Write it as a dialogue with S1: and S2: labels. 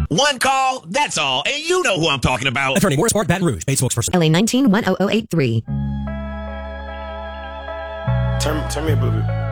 S1: One call, that's all, and you know who I'm talking about.
S2: Attorney Morris Park, Baton Rouge, paid spokesperson.
S3: LA 19-10083.
S4: Turn me up a little bit.